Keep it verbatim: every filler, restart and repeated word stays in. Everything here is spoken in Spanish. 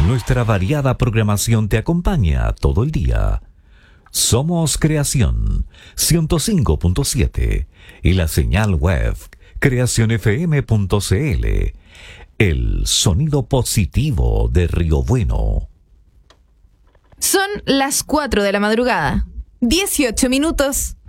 Nuestra variada programación te acompaña todo el día. Somos Creación ciento cinco punto siete y la señal web creación f m punto c l. El sonido positivo de Río Bueno. Son las cuatro de la madrugada. dieciocho minutos.